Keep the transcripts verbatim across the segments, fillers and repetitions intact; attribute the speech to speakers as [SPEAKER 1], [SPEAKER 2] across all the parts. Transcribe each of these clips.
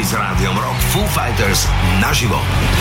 [SPEAKER 1] s Rádiom Rock Foo Fighters naživo.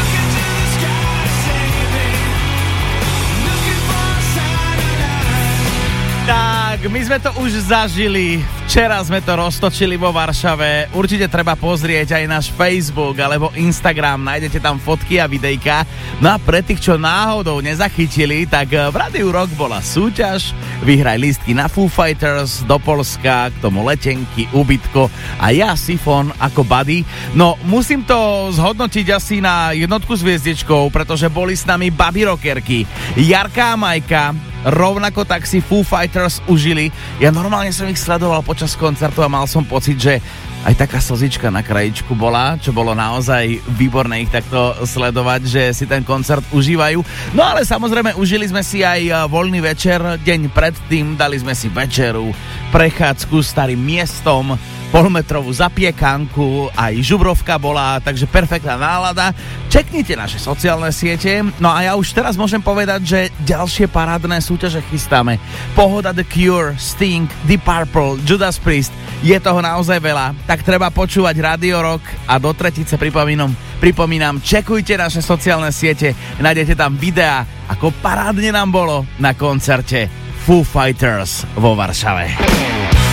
[SPEAKER 2] Tak, my sme to už zažili, včera sme to roztočili vo Varšave, určite treba pozrieť aj náš Facebook alebo Instagram, nájdete tam fotky a videjka. No a pre tých, čo náhodou nezachytili, tak v Rádiu Rock bola súťaž, vyhraj lístky na Foo Fighters do Polska, k tomu letenky, ubytko a ja Sifon ako buddy. No, musím to zhodnotiť asi na jednotku s hviezdičkou, pretože boli s nami baby rockerky, Jarka a Majka, rovnako tak si Foo Fighters užili. Ja normálne som ich sledoval počas koncertu a mal som pocit, že aj taká slzička na krajičku bola, čo bolo naozaj výborné ich takto sledovať, že si ten koncert užívajú. No ale samozrejme užili sme si aj voľný večer, deň predtým dali sme si večeru, prechádzku starým miestom, polmetrovú zapiekanku, aj žubrovka bola, takže perfektná nálada. Čeknite naše sociálne siete. No a ja už teraz môžem povedať, že ďalšie parádne súťaže chystáme. Pohoda, The Cure, Sting, Deep Purple, Judas Priest. Je toho naozaj veľa, tak treba počúvať Radio Rock a do tretice pripomínam, pripomínam, čekujte naše sociálne siete, nájdete tam videá, ako parádne nám bolo na koncerte Foo Fighters vo Varšave.